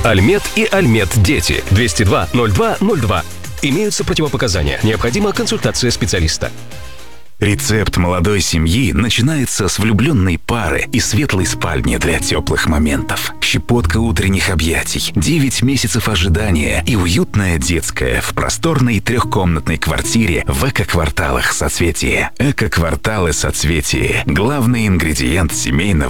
Альмет и Альмет Дети. 202-02-02. Имеются противопоказания. Необходима консультация специалиста. Рецепт молодой семьи начинается с влюбленной пары и светлой спальни для теплых моментов. Щепотка утренних объятий, 9 месяцев ожидания и уютная детская в просторной трехкомнатной квартире в эко-кварталах Соцветие. Эко-кварталы Соцветие – главный ингредиент семейного